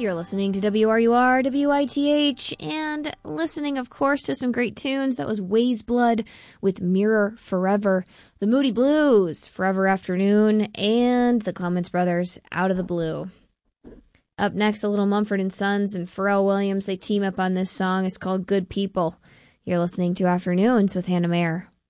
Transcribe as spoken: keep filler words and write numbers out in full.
You're listening to W R U R, W I T H, and listening, of course, to some great tunes. That was Ways Blood with Mirror Forever, the Moody Blues, Forever Afternoon, and the Clements Brothers, Out of the Blue. Up next, a little Mumford and Sons and Pharrell Williams. They team up on this song. It's called Good People. You're listening to Afternoons with Hannah Mayer.